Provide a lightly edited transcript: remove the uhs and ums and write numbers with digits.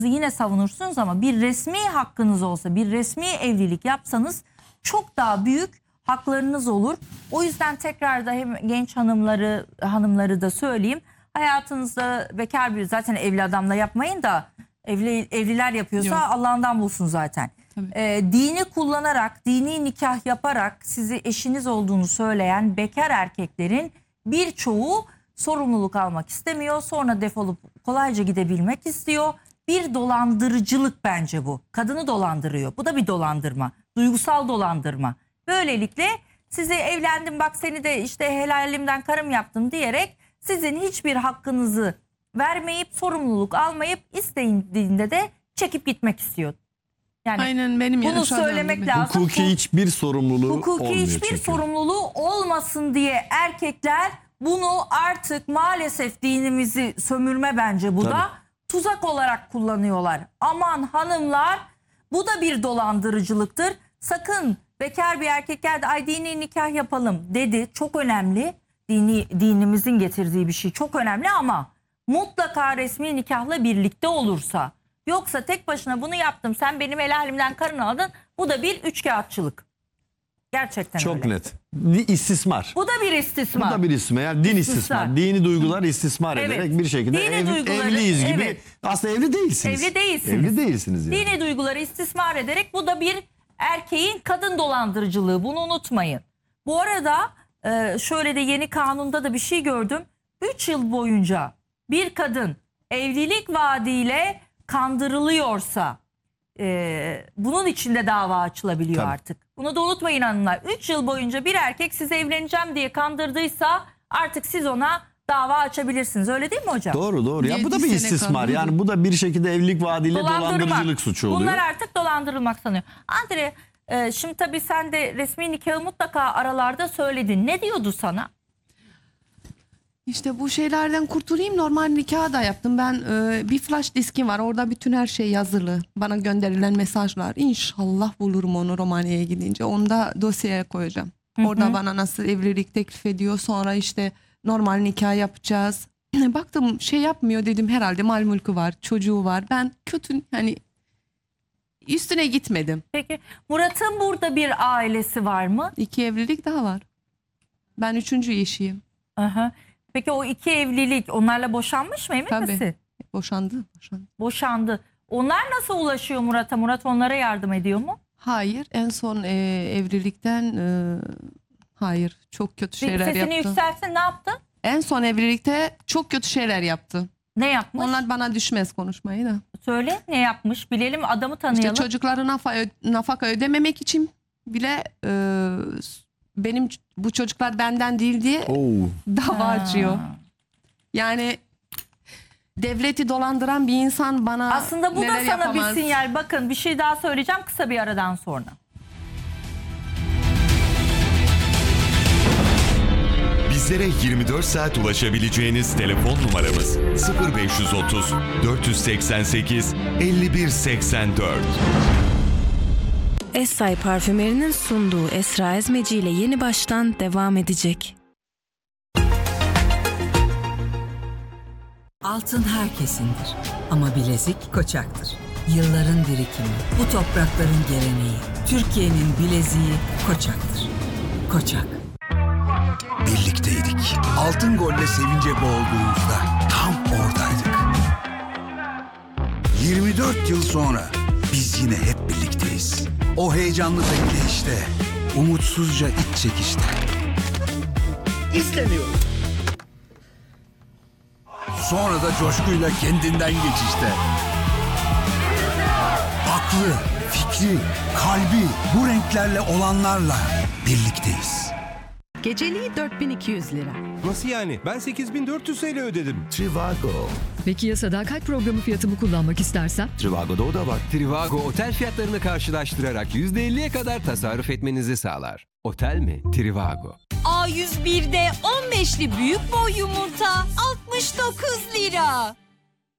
yine savunursunuz ama bir resmi hakkınız olsa, bir resmi evlilik yapsanız çok daha büyük haklarınız olur. O yüzden tekrar da hem genç hanımları da söyleyeyim. Hayatınızda bekar bir, zaten evli adamla yapmayın da evliler yapıyorsa Yok. Allah'ından bulsun zaten. Dini kullanarak, dini nikah yaparak sizi eşiniz olduğunu söyleyen bekar erkeklerin birçoğu sorumluluk almak istemiyor. Sonra defolup kolayca gidebilmek istiyor. Bir dolandırıcılık bence bu. Kadını dolandırıyor. Bu da bir dolandırma. Duygusal dolandırma. Böylelikle sizi evlendim bak seni de işte helalimden karım yaptım diyerek sizin hiçbir hakkınızı vermeyip sorumluluk almayıp istediğinde de çekip gitmek istiyor. Yani aynen benim bunu söylemek lazım. Hukuki hiçbir sorumluluğu olmuyor hiçbir çünkü. sorumluluğu olmasın diye erkekler bunu artık maalesef dinimizi sömürme bence bu da tuzak olarak kullanıyorlar. Aman hanımlar, bu da bir dolandırıcılıktır. Sakın bekar bir erkek geldi ay dini nikah yapalım dedi. Çok önemli. Dinimizin getirdiği bir şey çok önemli ama mutlaka resmi nikahla birlikte olursa. Yoksa tek başına bunu yaptım sen benim el halimden karını aldın. Bu da bir üçkağıtçılık. Gerçekten Çok öyle. net. İstismar. Bu da bir istismar. Bu da bir istismar. Yani din istismar. Dini duygular istismar ederek bir şekilde evliyiz gibi. Aslında evli değilsiniz. Evli değilsiniz. Evli değilsiniz yani. Dini duyguları istismar ederek bu da bir erkeğin kadın dolandırıcılığı. Bunu unutmayın. Bu arada şöyle de yeni kanunda da bir şey gördüm. 3 yıl boyunca bir kadın evlilik vaadiyle kandırılıyorsa bunun içinde dava açılabiliyor artık. Bunu da unutmayın hanımlar. 3 yıl boyunca bir erkek size evleneceğim diye kandırdıysa artık siz ona dava açabilirsiniz. Öyle değil mi hocam? Doğru. Ya bu da 7 bir sene istismar. kaldı. Yani bu da bir şekilde evlilik vaadiyle dolandırıcılık suçu oluyor. Bunlar artık dolandırılmak sanıyor. Andre, şimdi tabii sen de resmi nikahı mutlaka aralarda söyledin. Ne diyordu sana? İşte bu şeylerden kurtulayım, normal nikah da yaptım. Ben bir flash diskim var, orada bütün her şey yazılı. Bana gönderilen mesajlar. İnşallah bulurum onu Romanya'ya gidince. Onu da dosyaya koyacağım. Orada bana nasıl evlilik teklif ediyor. Sonra işte normal nikah yapacağız. Baktım şey yapmıyor, dedim herhalde mal mülkü var, çocuğu var. Ben kötü, hani üstüne gitmedim. Peki Murat'ın burada bir ailesi var mı? 2 evlilik daha var. Ben 3. eşiyim. Aha. Peki o 2 evlilik onlarla boşanmış mı, emin Tabii. misin? Boşandı. Boşandı. Onlar nasıl ulaşıyor Murat'a? Murat onlara yardım ediyor mu? Hayır, en son evlilikten hayır, çok kötü şeyler Sesini yaptı. yükselsin, ne yaptı? En son evlilikte çok kötü şeyler yaptı. Ne yapmış? Onlar bana düşmez konuşmayı da. Söyle, ne yapmış? Bilelim, adamı tanıyalım. İşte çocukları nafaka ödememek için bile benim bu çocuklar benden değil diye dava açıyor. Yani devleti dolandıran bir insan bana Aslında bu da neler sana yapamaz. bir sinyal. Bakın, bir şey daha söyleyeceğim kısa bir aradan sonra. Bizlere 24 saat ulaşabileceğiniz telefon numaramız 0530 488 5184. Essay Parfümeri'nin sunduğu Esra Ezmeci ile Yeni Baştan devam edecek. Altın herkesindir ama bilezik Koçak'tır. Yılların birikimi, bu toprakların geleneği, Türkiye'nin bileziği Koçak'tır. Koçak. Birlikteydik. Altın golle sevince boğulduğumuzda tam oradaydık. 24 yıl sonra biz yine hep birlikteyiz. O heyecanlı bekleyişte, umutsuzca iç çekişte. İstemiyorum. Sonra da coşkuyla kendinden geçişte. Aklı, fikri, kalbi bu renklerle olanlarla birlikteyiz. Geceliği 4200 lira. Nasıl yani? Ben 8400 TL ödedim. Trivago. Peki ya sadakat programı fiyatımı kullanmak istersem? Trivago'da o da var. Trivago otel fiyatlarını karşılaştırarak %50'ye kadar tasarruf etmenizi sağlar. Otel mi? Trivago. A101'de 15'li büyük boy yumurta 69 lira.